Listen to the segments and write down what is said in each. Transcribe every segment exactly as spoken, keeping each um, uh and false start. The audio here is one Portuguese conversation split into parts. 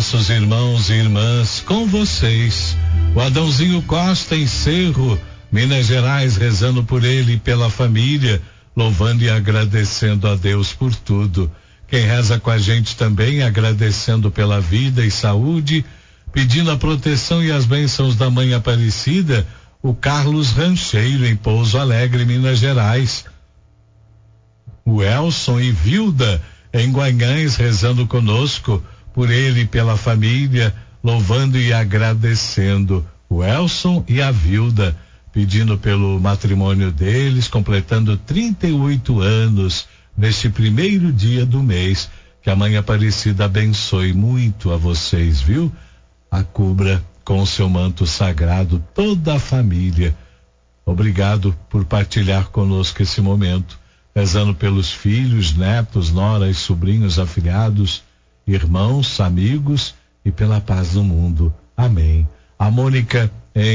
nossos irmãos e irmãs, com vocês, o Adãozinho Costa em Cerro, Minas Gerais, rezando por ele e pela família, louvando e agradecendo a Deus por tudo. Quem reza com a gente também, agradecendo pela vida e saúde, pedindo a proteção e as bênçãos da Mãe Aparecida, o Carlos Rancheiro, em Pouso Alegre, Minas Gerais. O Elson e Vilda, em Guanhães, rezando conosco, por ele e pela família, louvando e agradecendo. O Elson e a Vilda, pedindo pelo matrimônio deles, completando trinta e oito anos neste primeiro dia do mês. Que a Mãe Aparecida abençoe muito a vocês, viu? A cubra com o seu manto sagrado toda a família. Obrigado por partilhar conosco esse momento, rezando pelos filhos, netos, noras, sobrinhos, afilhados, irmãos, amigos e pela paz do mundo. Amém. A Mônica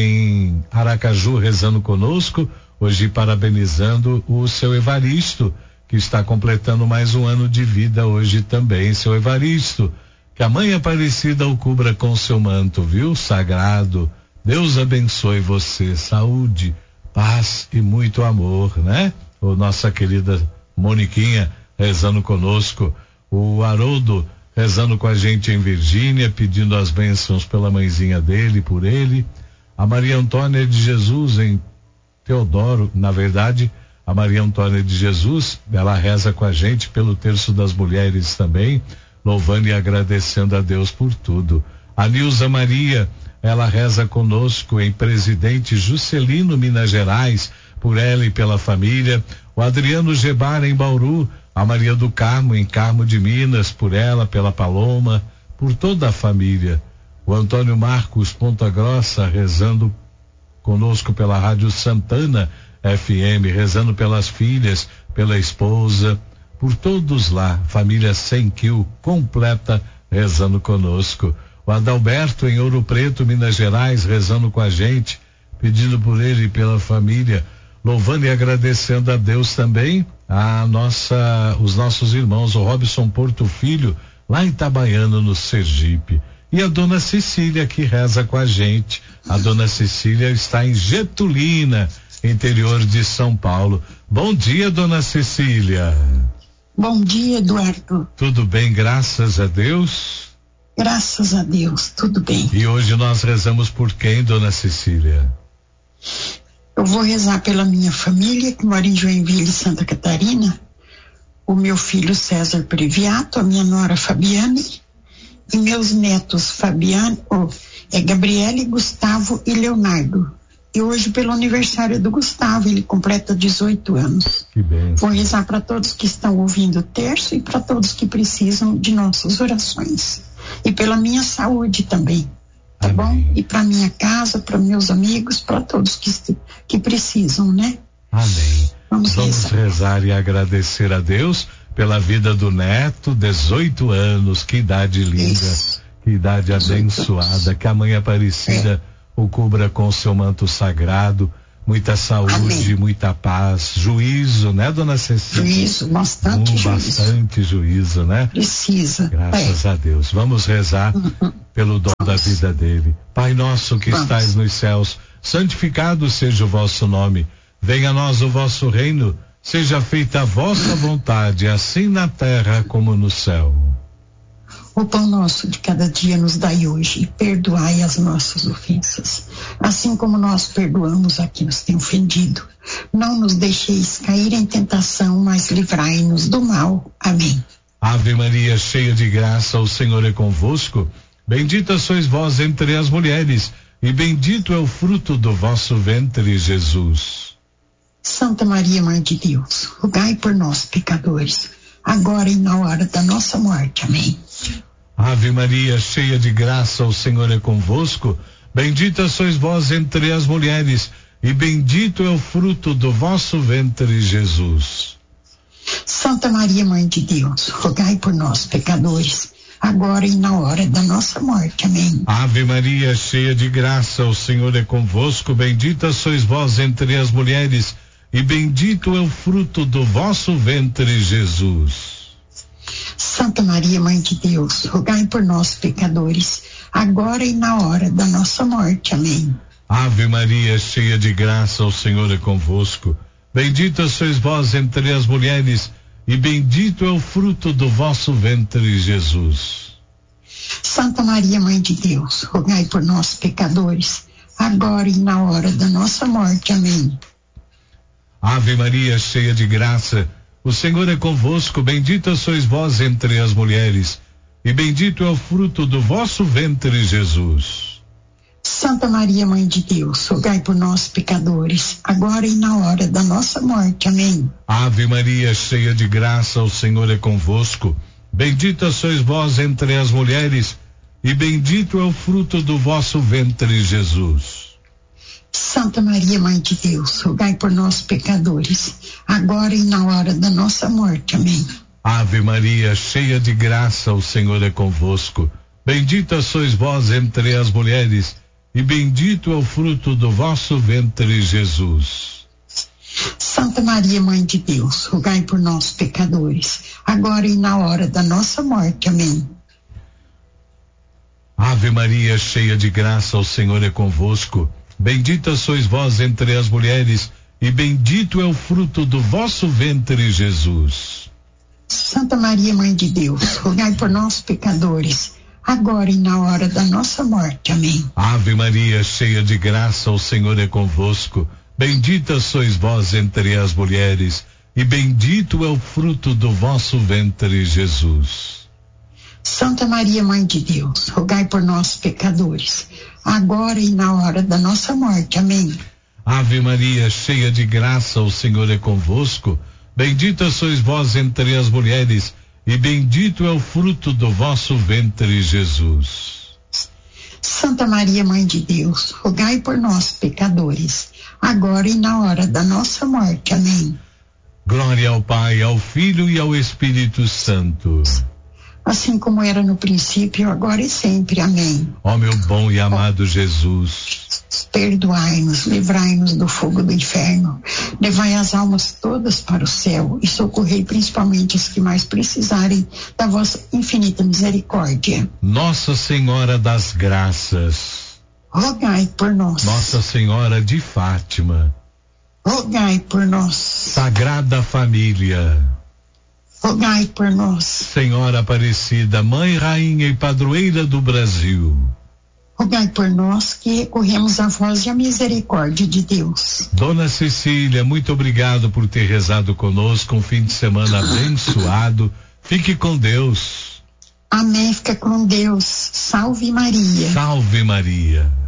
em Aracaju rezando conosco, hoje parabenizando o seu Evaristo, que está completando mais um ano de vida hoje também. Seu Evaristo, que a Mãe Aparecida o cubra com seu manto, viu? Sagrado. Deus abençoe você, saúde, paz e muito amor, né? O nossa querida Moniquinha rezando conosco, o Haroldo rezando com a gente em Virgínia, pedindo as bênçãos pela mãezinha dele, por ele. A Maria Antônia de Jesus em Teodoro, na verdade, a Maria Antônia de Jesus, ela reza com a gente pelo Terço das Mulheres também, louvando e agradecendo a Deus por tudo. A Nilza Maria, ela reza conosco em Presidente Juscelino, Minas Gerais, por ela e pela família. O Adriano Gebar em Bauru, a Maria do Carmo em Carmo de Minas, por ela, pela Paloma, por toda a família. O Antônio Marcos Ponta Grossa rezando conosco pela Rádio Santana F M, rezando pelas filhas, pela esposa, por todos lá, família Sem Quil completa, rezando conosco. O Adalberto em Ouro Preto, Minas Gerais, rezando com a gente, pedindo por ele e pela família, louvando e agradecendo a Deus também, a nossa, os nossos irmãos, o Robson Porto Filho, lá em Itabaiana, no Sergipe. E a dona Cecília, que reza com a gente. A dona Cecília está em Getulina, interior de São Paulo. Bom dia, dona Cecília. Bom dia, Eduardo. Tudo bem, graças a Deus? Graças a Deus, tudo bem. E hoje nós rezamos por quem, dona Cecília? Eu vou rezar pela minha família, que mora em Joinville, Santa Catarina, o meu filho César Previato, a minha nora Fabiane, e meus netos Fabiane, oh, é Gabriele, Gustavo e Leonardo. E hoje pelo aniversário do Gustavo, ele completa dezoito anos. Que bem. Vou rezar para todos que estão ouvindo o terço e para todos que precisam de nossas orações. E pela minha saúde também, tá Amém. Bom? E para minha casa, para meus amigos, para todos que, que precisam, né? Amém. Vamos, Vamos rezar. rezar e agradecer a Deus pela vida do neto, dezoito anos, que idade linda, Isso. que idade abençoada, anos. Que a Mãe Aparecida é. o cubra com o seu manto sagrado, muita saúde, Amém. Muita paz, juízo, né, dona Cecília? Juízo, bastante um, juízo. Bastante juízo, né? Precisa. Graças é. a Deus. Vamos rezar uhum. pelo dom Vamos. da vida dele. Pai nosso que Vamos. estais nos céus, santificado seja o vosso nome. Venha a nós o vosso reino, seja feita a vossa vontade, assim na terra como no céu. O pão nosso de cada dia nos dai hoje, e perdoai as nossas ofensas, assim como nós perdoamos a quem nos tem ofendido. Não nos deixeis cair em tentação, mas livrai-nos do mal. Amém. Ave Maria, cheia de graça, o Senhor é convosco. Bendita sois vós entre as mulheres, e bendito é o fruto do vosso ventre, Jesus. Santa Maria, Mãe de Deus, rogai por nós, pecadores, agora e na hora da nossa morte. Amém. Ave Maria, cheia de graça, o Senhor é convosco. Bendita sois vós entre as mulheres, e bendito é o fruto do vosso ventre, Jesus. Santa Maria, Mãe de Deus, rogai por nós, pecadores, agora e na hora da nossa morte. Amém. Ave Maria, cheia de graça, o Senhor é convosco. Bendita sois vós entre as mulheres, e bendito é o fruto do vosso ventre, Jesus. Santa Maria, Mãe de Deus, rogai por nós, pecadores, agora e na hora da nossa morte. Amém. Ave Maria, cheia de graça, o Senhor é convosco. Bendita sois vós entre as mulheres, e bendito é o fruto do vosso ventre, Jesus. Santa Maria, Mãe de Deus, rogai por nós, pecadores, agora e na hora da nossa morte. Amém. Ave Maria, cheia de graça, o Senhor é convosco. Bendita sois vós entre as mulheres, e bendito é o fruto do vosso ventre, Jesus. Santa Maria, Mãe de Deus, rogai por nós, pecadores, agora e na hora da nossa morte. Amém. Ave Maria, cheia de graça, o Senhor é convosco. Bendita sois vós entre as mulheres, e bendito é o fruto do vosso ventre, Jesus. Santa Maria, Mãe de Deus, rogai por nós, pecadores, agora e na hora da nossa morte. Amém. Ave Maria, cheia de graça, o Senhor é convosco. Bendita sois vós entre as mulheres, e bendito é o fruto do vosso ventre, Jesus. Santa Maria, Mãe de Deus, rogai por nós, pecadores, agora e na hora da nossa morte. Amém. Ave Maria, cheia de graça, o Senhor é convosco. Bendita sois vós entre as mulheres, e bendito é o fruto do vosso ventre, Jesus. Santa Maria, Mãe de Deus, rogai por nós, pecadores, agora e na hora da nossa morte. Amém. Ave Maria, cheia de graça, o Senhor é convosco. Bendita sois vós entre as mulheres, e bendito é o fruto do vosso ventre, Jesus. Santa Maria, Mãe de Deus, rogai por nós, pecadores, agora e na hora da nossa morte. Amém. Ave Maria, cheia de graça, o Senhor é convosco. Bendita sois vós entre as mulheres, e bendito é o fruto do vosso ventre, Jesus. Santa Maria, Mãe de Deus, rogai por nós, pecadores, agora e na hora da nossa morte. Amém. Glória ao Pai, ao Filho e ao Espírito Santo. Assim como era no princípio, agora e sempre. Amém. Ó meu bom e amado Jesus, perdoai-nos, livrai-nos do fogo do inferno, levai as almas todas para o céu e socorrei principalmente as que mais precisarem da vossa infinita misericórdia. Nossa Senhora das Graças, rogai por nós. Nossa Senhora de Fátima, rogai por nós. Sagrada Família, rogai por nós. Senhora Aparecida, Mãe, Rainha e Padroeira do Brasil, rogai por nós que recorremos à voz e à misericórdia de Deus. Dona Cecília, muito obrigado por ter rezado conosco, um fim de semana abençoado. Fique com Deus. Amém, fica com Deus. Salve Maria. Salve Maria.